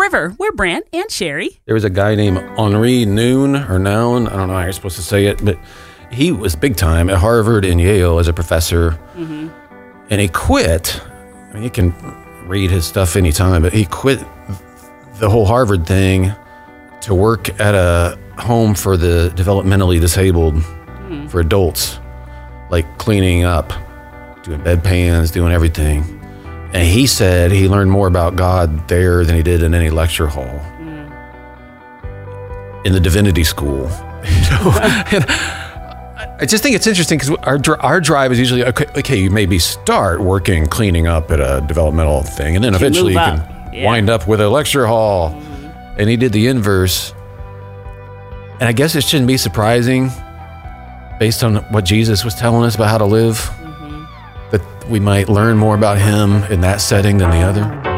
River. We're Brant and Sherry. There was a guy named Henri Noun, I don't know how you're supposed to say it, but he was big time at Harvard and Yale as a professor. Mm-hmm. And he quit. I mean, you can read his stuff anytime, but he quit the whole Harvard thing to work at a home for the developmentally disabled for adults, like cleaning up, doing bedpans, doing everything. And he said he learned more about God there than he did in any lecture hall in the divinity school. And I just think it's interesting because our drive is usually, okay, you maybe start working, cleaning up at a developmental thing, and then eventually you can wind up with a lecture hall. And he did the inverse. And I guess it shouldn't be surprising, based on what Jesus was telling us about how to live, that we might learn more about him in that setting than the other.